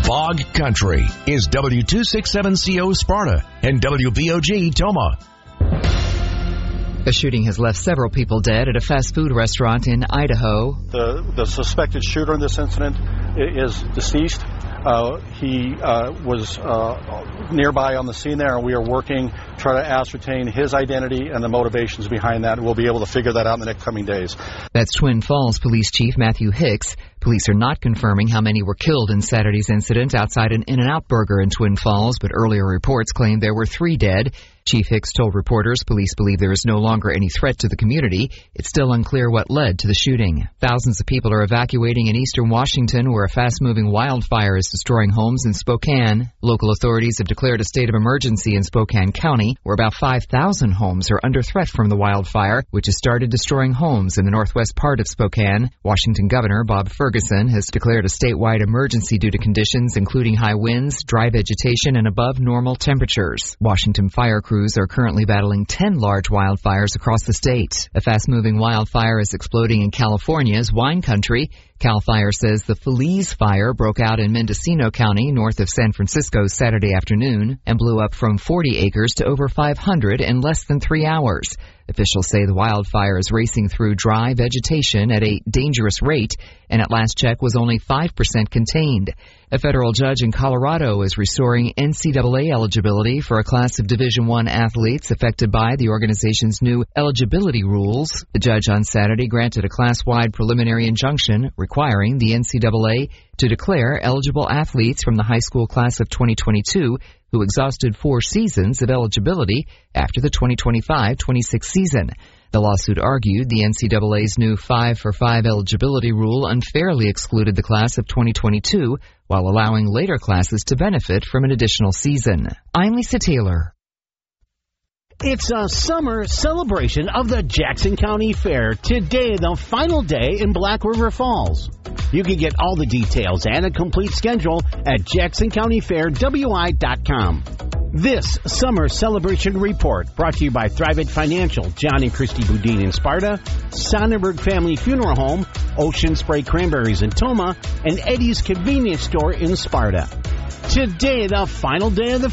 Fog Country is W267CO Sparta and WBOG Toma. A shooting has left several people dead at a fast food restaurant in Idaho. The suspected shooter in this incident is deceased. He was nearby on the scene there, and we are working to try to ascertain his identity and the motivations behind that. We'll be able to figure that out in the next coming days. That's Twin Falls Police Chief Matthew Hicks. Police are not confirming how many were killed in Saturday's incident outside an In-N-Out Burger in Twin Falls, but earlier reports claimed there were 3 dead. Chief Hicks told reporters police believe there is no longer any threat to the community. It's still unclear what led to the shooting. Thousands of people are evacuating in eastern Washington, where a fast-moving wildfire is destroying homes in Spokane. Local authorities have declared a state of emergency in Spokane County, where about 5,000 homes are under threat from the wildfire, which has started destroying homes in the northwest part of Spokane. Washington Governor Bob Ferguson has declared a statewide emergency due to conditions including high winds, dry vegetation, and above normal temperatures. Washington fire crews are currently battling 10 large wildfires across the state. A fast-moving wildfire is exploding in California's wine country. CAL FIRE says the Feliz fire broke out in Mendocino County, north of San Francisco, Saturday afternoon, and blew up from 40 acres to over 500 in less than 3 hours. Officials say the wildfire is racing through dry vegetation at a dangerous rate, and at last check was only 5% contained. A federal judge in Colorado is restoring NCAA eligibility for a class of Division I athletes affected by the organization's new eligibility rules. The judge on Saturday granted a class-wide preliminary injunction requiring the NCAA to declare eligible athletes from the high school class of 2022 who exhausted 4 seasons of eligibility after the 2025-26 season. The lawsuit argued the NCAA's new 5-for-5 eligibility rule unfairly excluded the class of 2022 while allowing later classes to benefit from an additional season. I'm Lisa Taylor. It's a summer celebration of the Jackson County Fair. Today, the final day in Black River Falls. You can get all the details and a complete schedule at JacksonCountyFairWI.com. This summer celebration report brought to you by Thrivent Financial, John and Christy Boudin in Sparta, Sonnenberg Family Funeral Home, Ocean Spray Cranberries in Toma, and Eddie's Convenience Store in Sparta. Today, the final day of the